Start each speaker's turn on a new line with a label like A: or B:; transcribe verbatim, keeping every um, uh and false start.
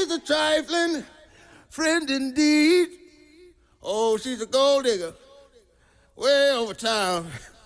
A: is a trifling friend indeed. Oh, she's a gold digger way over town.